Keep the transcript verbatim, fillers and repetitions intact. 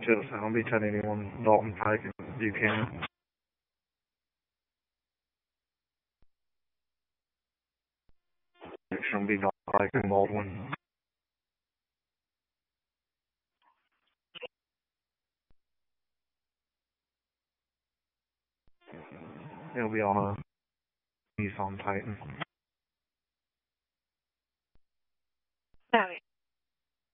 Just, I don't be telling anyone Dalton Pike and Buchanan. It shouldn't be Dalton Pike and Baldwin. It'll be on a Nissan Titan. Sorry.